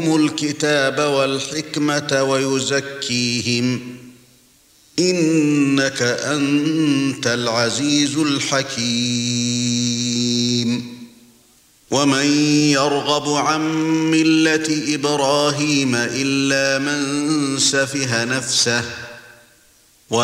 الكتاب والحكمة ويزكيهم إنك أنت العزيز الحكيم ومن يرغب عن ملة إبراهيم إلا من سفه نفسه